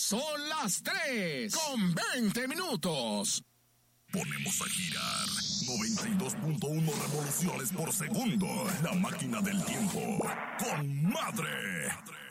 Son las 3:20. Ponemos a girar 92.1 revoluciones por segundo. La máquina del tiempo. ¡Con madre!